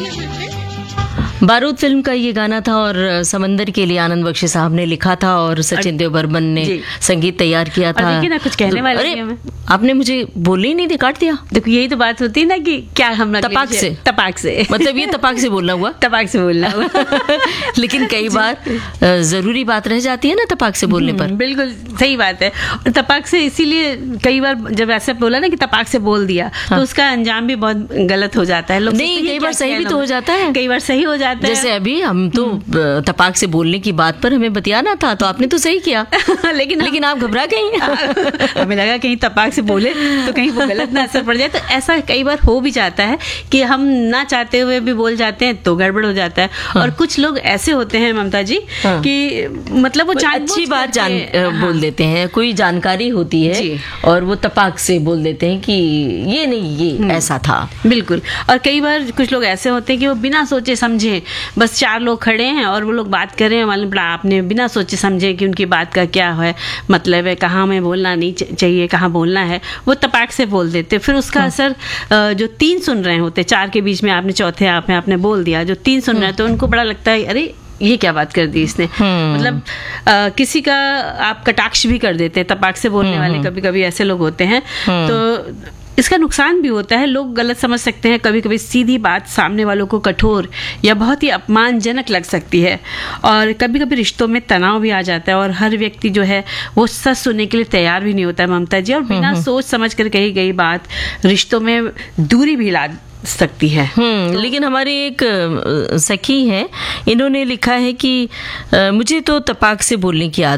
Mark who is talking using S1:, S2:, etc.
S1: बारूद फिल्म का ये गाना था और समंदर के लिए आनंद बख्शी साहब ने लिखा था और सचिन देव बर्मन ने संगीत तैयार किया था।
S2: देखिए ना, कुछ कहने वाले
S1: अरे आपने मुझे बोलने ही नहीं दी, काट दिया।
S2: देखो यही तो बात होती है ना कि क्या हम
S1: तपाक से मतलब ये तपाक से बोलना हुआ,
S2: तपाक से बोलना हुआ।
S1: लेकिन कई बार जरूरी बात रह जाती है ना तपाक से बोलने पर।
S2: बिल्कुल सही बात है। और तपाक से इसीलिए कई बार जब ऐसे बोला ना कि तपाक से बोल दिया, तो उसका अंजाम भी बहुत गलत हो जाता है। लोग
S1: नहीं, कई बार सही भी तो हो जाता है,
S2: कई बार सही हो जाता है।
S1: जैसे अभी हम तो तपाक से बोलने की बात पर हमें बतियाना था, तो आपने तो सही किया। लेकिन आप घबरा गई।
S2: हमें लगा कहीं तपाक से बोले तो कहीं वो गलत ना असर पड़ जाए। तो ऐसा कई बार हो भी जाता है कि हम ना चाहते हुए भी बोल जाते हैं तो गड़बड़ हो जाता है। और कुछ लोग ऐसे होते हैं ममता जी कि मतलब वो
S1: अच्छी बात बोल देते हैं, कोई जानकारी होती है और वो तपाक से बोल देते हैं कि ये नहीं, ये ऐसा था।
S2: बिल्कुल। और कई बार कुछ लोग ऐसे होते हैं कि वो बिना सोचे समझे, बस चार लोग खड़े हैं और वो लोग बात कर रहे हैं, मालूम पड़ा आपने बिना सोचे समझे कि उनकी बात का क्या है मतलब है, कहाँ में बोलना नहीं चाहिए, कहाँ बोलना है, वो तपाक से बोल देते। फिर उसका असर जो तीन सुन रहे होते, चार के बीच में आपने चौथे आपने बोल दिया, जो तीन सुन रहे हैं तो उनको बड़ा लगता है अरे ये क्या बात कर दी इसने। मतलब किसी का आप कटाक्ष भी कर देते हैं तपाक से बोलने वाले, कभी कभी ऐसे लोग होते हैं। तो इसका नुकसान भी होता है, लोग गलत समझ सकते हैं। कभी कभी सीधी बात सामने वालों को कठोर या बहुत ही अपमानजनक लग सकती है और कभी कभी रिश्तों में तनाव भी आ जाता है और हर व्यक्ति जो है वो सच सुनने के लिए तैयार भी नहीं होता है ममता जी। और बिना सोच समझ कर कही गई बात रिश्तों में दूरी भी ला सकती है।
S1: तो लेकिन हमारी एक सखी है, इन्होंने लिखा है कि मुझे तो तपाक से बोलने की आदत